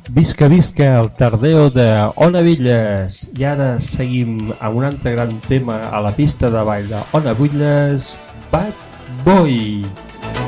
Visca, visca, el tardeo de Ona Villes. I ara seguim amb un altre gran tema a la pista de ball de Ona Villes, Bad Boy.